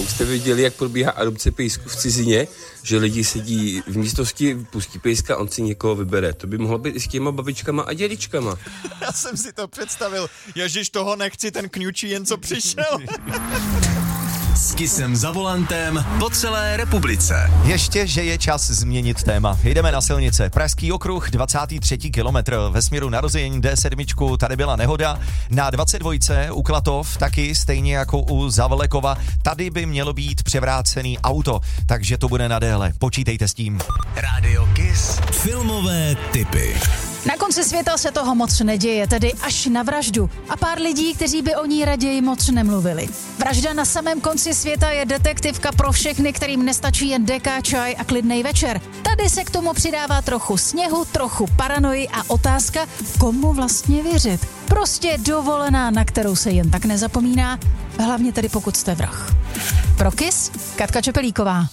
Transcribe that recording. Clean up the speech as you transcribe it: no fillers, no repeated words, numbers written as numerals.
Už jste viděli, jak probíhá adopce pejsků v cizině, že lidi sedí v místnosti, pustí pejska, on si někoho vybere. To by mohlo být i s těma babičkama a dědičkama. Já jsem si to představil. Ježiš, toho nechci, ten kňučí jen co přišel. S Kissem za volantem po celé republice. Ještě, že je čas změnit téma. Jdeme na silnice. Pražský okruh, 23. kilometr. Ve směru na rozjezd D7, tady byla nehoda. Na 22. u Klatov, taky stejně jako u Zavlekova, tady by mělo být převrácený auto, takže to bude na déle. Počítejte s tím. Rádio Kiss. Filmové tipy. Na konci světa se toho moc neděje, tedy až na vraždu. A pár lidí, kteří by o ní raději moc nemluvili. Vražda na samém konci světa je detektivka pro všechny, kterým nestačí jen deka, čaj a klidnej večer. Tady se k tomu přidává trochu sněhu, trochu paranoji a otázka, komu vlastně věřit. Prostě dovolená, na kterou se jen tak nezapomíná, hlavně tedy pokud jste vrah. Pro Kiss, Katka Čepelíková.